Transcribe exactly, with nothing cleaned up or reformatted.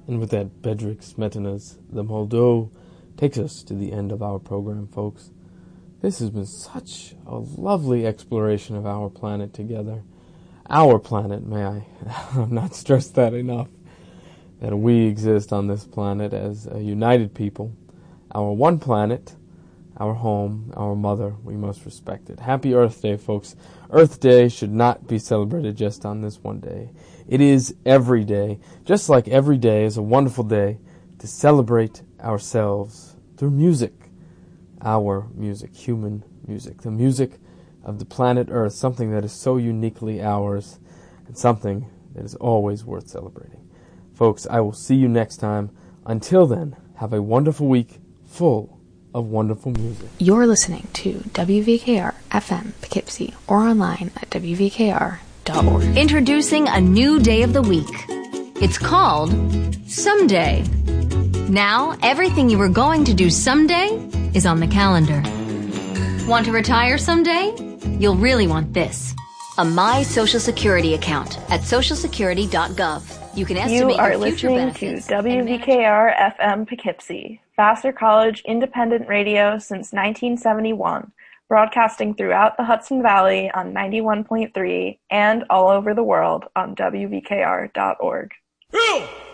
And with that, Bedřich Smetana's The Moldau takes us to the end of our program, folks. This has been such a lovely exploration of our planet together. Our planet, may I I've not stressed that enough, that we exist on this planet as a united people. Our one planet, our home, our mother, we must respect it. Happy Earth Day, folks. Earth Day should not be celebrated just on this one day. It is every day, just like every day is a wonderful day to celebrate ourselves through music. Our music, human music, the music of the planet Earth, something that is so uniquely ours and something that is always worth celebrating. Folks, I will see you next time. Until then, have a wonderful week full of wonderful music. You're listening to W V K R F M Poughkeepsie or online at W V K R dot org. Introducing a new day of the week. It's called Someday. Now, everything you were going to do someday is on the calendar. Want to retire someday? You'll really want this. A My Social Security account at social security dot gov. You can estimate You are your future listening benefits to W V K R F M Poughkeepsie, Vassar College independent radio since nineteen seventy-one, broadcasting throughout the Hudson Valley on ninety-one point three and all over the world on W V K R dot org. Bill!